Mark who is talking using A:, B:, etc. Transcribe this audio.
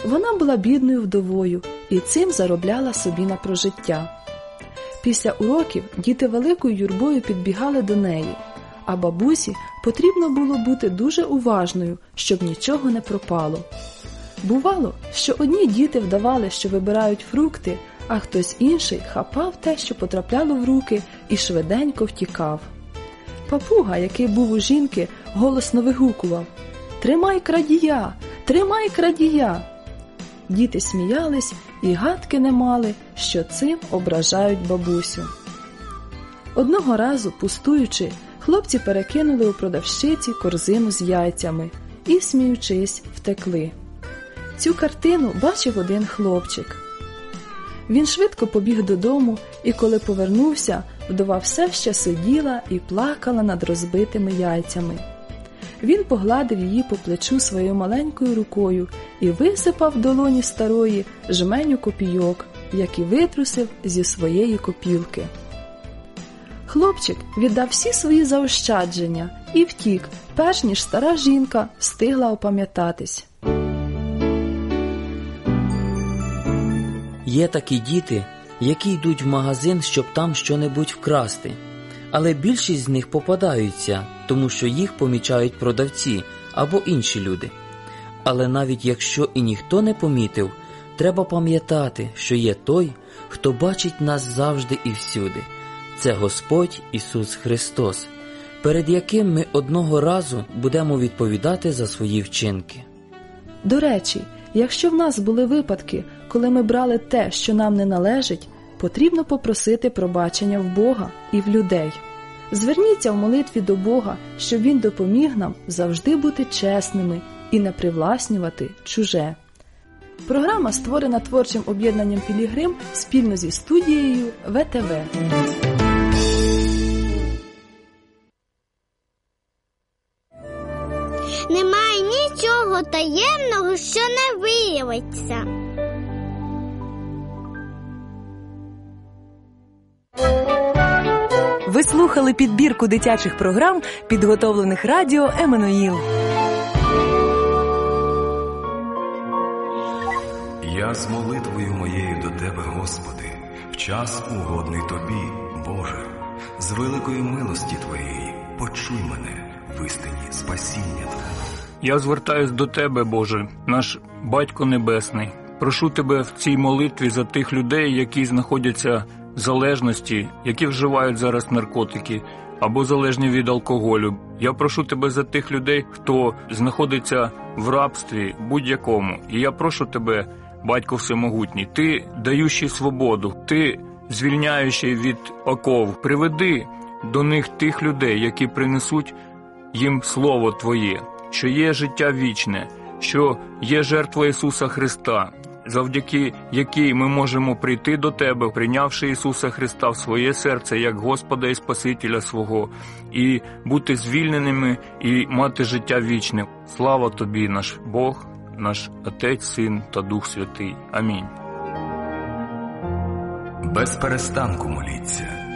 A: Вона була бідною вдовою і цим заробляла собі на прожиття. Після уроків діти великою юрбою підбігали до неї, а бабусі потрібно було бути дуже уважною, щоб нічого не пропало. Бувало, що одні діти вдавали, що вибирають фрукти, а хтось інший хапав те, що потрапляло в руки, і швиденько втікав. Папуга, який був у жінки, голосно вигукував: «Тримай крадія! Тримай крадія!» Діти сміялись і гадки не мали, що цим ображають бабусю. Одного разу, пустуючи, хлопці перекинули у продавщиці корзину з яйцями і, сміючись, втекли. Цю картину бачив один хлопчик. Він швидко побіг додому, і коли повернувся, вдова все ще сиділа і плакала над розбитими яйцями. Він погладив її по плечу своєю маленькою рукою і висипав в долоні старої жменю копійок, які витрусив зі своєї копілки. Хлопчик віддав всі свої заощадження і втік, перш ніж стара жінка встигла опам'ятатись.
B: Є такі діти, які йдуть в магазин, щоб там що-небудь вкрасти. Але більшість з них попадаються, тому що їх помічають продавці або інші люди. Але навіть якщо і ніхто не помітив, треба пам'ятати, що є той, хто бачить нас завжди і всюди. Це Господь Ісус Христос, перед яким ми одного разу будемо відповідати за свої вчинки.
A: До речі, якщо в нас були випадки, коли ми брали те, що нам не належить, потрібно попросити пробачення в Бога і в людей. Зверніться в молитві до Бога, щоб Він допоміг нам завжди бути чесними і не привласнювати чуже. Програма створена творчим об'єднанням «Пілігрим» спільно зі студією ВТВ.
C: Немає нічого таємного, що не виявиться.
D: Ви слухали підбірку дитячих програм, підготовлених радіо «Еммануїл».
E: Я з молитвою моєю до Тебе, Господи, в час угодний Тобі, Боже, з великої милості Твоєї почуй мене в істині спасіння Твого.
F: Я звертаюсь до Тебе, Боже, наш Батько Небесний. Прошу Тебе в цій молитві за тих людей, які знаходяться в залежності, які вживають зараз наркотики або залежні від алкоголю. Я прошу Тебе за тих людей, хто знаходиться в рабстві будь-якому. І я прошу Тебе, Батько Всемогутній, Ти даючий свободу, Ти звільняючий від оков, приведи до них тих людей, які принесуть їм Слово Твоє, що є життя вічне, що є жертва Ісуса Христа, завдяки якій ми можемо прийти до Тебе, прийнявши Ісуса Христа в своє серце як Господа і Спасителя свого, і бути звільненими і мати життя вічне. Слава Тобі, наш Бог, наш Отець, Син та Дух Святий. Амінь.
E: Без перестанку моліться.